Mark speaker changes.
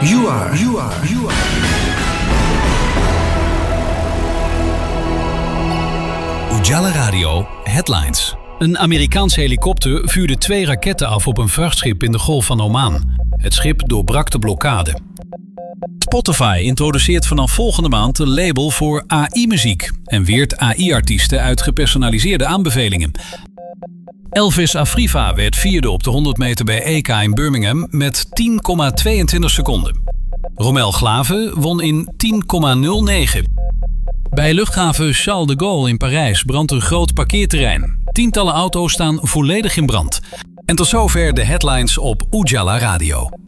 Speaker 1: You are.
Speaker 2: Ujala Radio Headlines. Een Amerikaanse helikopter vuurde 2 raketten af op een vrachtschip in de Golf van Oman. Het schip doorbrak de blokkade. Spotify introduceert vanaf volgende maand een label voor AI-muziek en weert AI-artiesten uit gepersonaliseerde aanbevelingen. Elvis Afriva werd 4e op de 100 meter bij EK in Birmingham met 10,22 seconden. Romel Glave won in 10,09. Bij luchthaven Charles de Gaulle in Parijs brandt een groot parkeerterrein. Tientallen auto's staan volledig in brand. En tot zover de headlines op Ujala Radio.